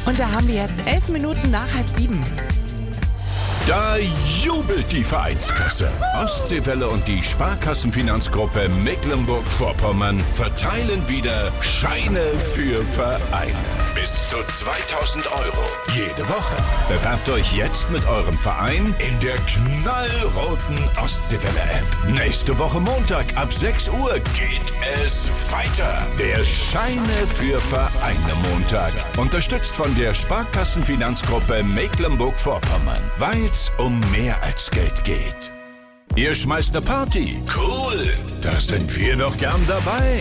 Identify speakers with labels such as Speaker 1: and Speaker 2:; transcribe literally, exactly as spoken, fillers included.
Speaker 1: Und da haben wir jetzt elf Minuten nach halb sieben.
Speaker 2: Da jubelt die Vereinskasse. Ostseewelle und die Sparkassenfinanzgruppe Mecklenburg-Vorpommern verteilen wieder Scheine für Vereine. Bis zu zweitausend Euro jede Woche. Bewerbt euch jetzt mit eurem Verein in der knallroten Ostseewelle-App. Nächste Woche Montag ab sechs Uhr geht es weiter. Der Scheine für Vereine Montag. Unterstützt von der Sparkassenfinanzgruppe Mecklenburg-Vorpommern. Weil es um mehr als Geld geht. Ihr schmeißt eine Party? Cool, da sind wir doch gern dabei.